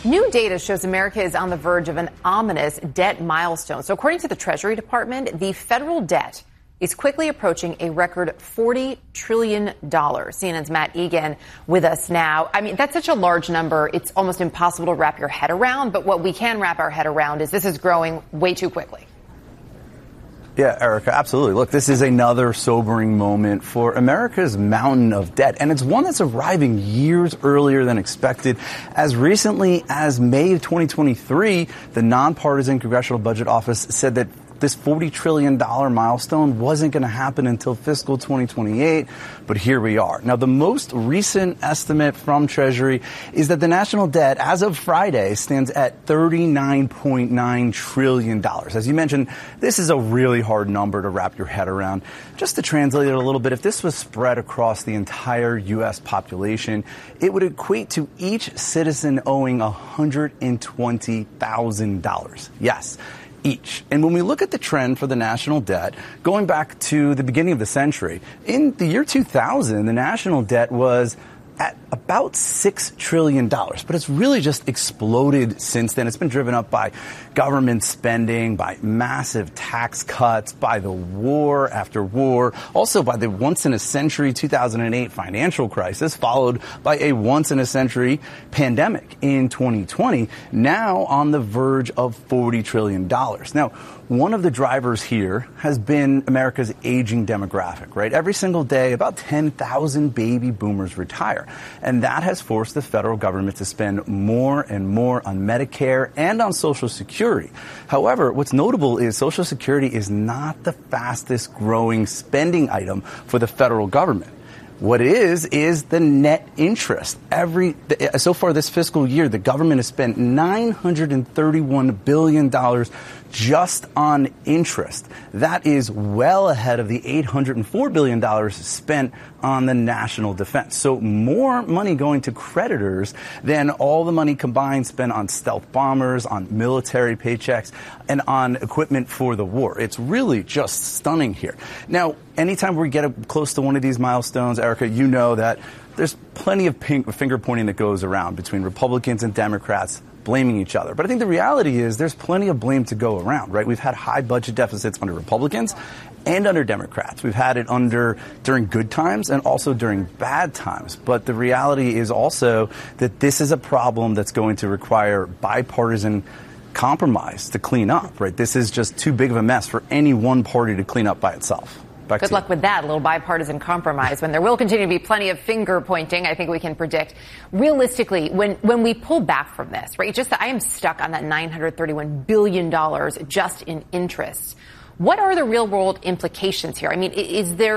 New data shows America is on the verge of an ominous debt milestone. So according to the Treasury Department, the federal debt is quickly approaching a record $40 trillion. CNN's Matt Egan with us now. I mean, that's such a large number. It's almost impossible to wrap your head around. But what we can wrap our head around is this is growing way too quickly. Yeah, Erica, absolutely. Look, this is another sobering moment for America's mountain of debt, and it's one that's arriving years earlier than expected. As recently as May of 2023, the nonpartisan Congressional Budget Office said that this $40 trillion milestone wasn't going to happen until fiscal 2028, but here we are. Now, the most recent estimate from Treasury is that the national debt, as of Friday, stands at $39.9 trillion. As you mentioned, this is a really hard number to wrap your head around. Just to translate it a little bit, if this was spread across the entire U.S. population, it would equate to each citizen owing $120,000. Yes, each. And when we look at the trend for the national debt, going back to the beginning of the century, in the year 2000, the national debt was at about $6 trillion. But it's really just exploded since then. It's been driven up by government spending, by massive tax cuts, by the war after war, also by the once-in-a-century 2008 financial crisis, followed by a once-in-a-century pandemic in 2020, now on the verge of $40 trillion. Now, one of the drivers here has been America's aging demographic, right? Every single day, about 10,000 baby boomers retire. And that has forced the federal government to spend more and more on Medicare and on Social Security. However, what's notable is Social Security is not the fastest growing spending item for the federal government. What it is the net interest. So far this fiscal year, the government has spent $931 billion just on interest. That is well ahead of the $804 billion spent on the national defense. So more money going to creditors than all the money combined spent on stealth bombers, on military paychecks, and on equipment for the war. It's really just stunning here. Now, anytime we get close to one of these milestones, Erica, you know that there's plenty of finger pointing that goes around between Republicans and Democrats blaming each other. But I think the reality is there's plenty of blame to go around, right? We've had high budget deficits under Republicans and under Democrats. We've had it during good times and also during bad times. But the reality is also that this is a problem that's going to require bipartisan compromise to clean up, right? This is just too big of a mess for any one party to clean up by itself. Good luck with that, a little bipartisan compromise, when there will continue to be plenty of finger pointing, I think we can predict. Realistically, when we pull back from this, right, I am stuck on that $931 billion just in interest. What are the real world implications here? I mean, is there